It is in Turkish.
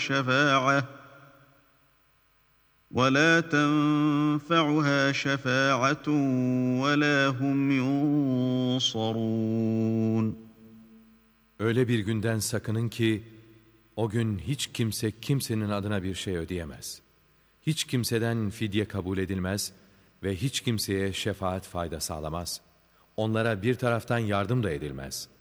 شَفَاعَةٌ وَلَا تَنفَعُهَا شَفَاعَةٌ وَلَا هُمْ يُنصَرُونَ. Öyle bir günden sakının ki, o gün hiç kimse kimsenin adına bir şey ödeyemez. Hiç kimseden fidye kabul edilmez ve hiç kimseye şefaat fayda sağlamaz. Onlara bir taraftan yardım da edilmez.